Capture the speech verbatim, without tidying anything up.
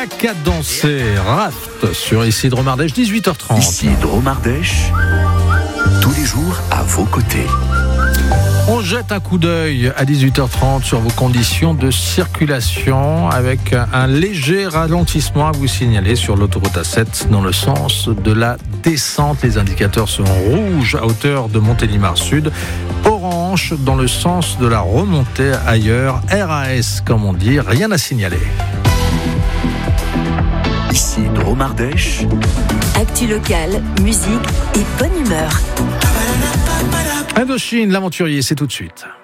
Y'a qu'à danser, Raft sur Ici Dromardèche, dix-huit heures trente. Ici Dromardèche, tous les jours à vos côtés. On jette un coup d'œil à dix-huit heures trente sur vos conditions de circulation avec un léger ralentissement à vous signaler sur l'autoroute A sept dans le sens de la descente. Les indicateurs sont rouges à hauteur de Montélimar Sud, orange dans le sens de la remontée ailleurs, R A S comme on dit, rien à signaler. Ici Dromardèche. Actu locale, musique et bonne humeur. Indochine, l'aventurier, c'est tout de suite.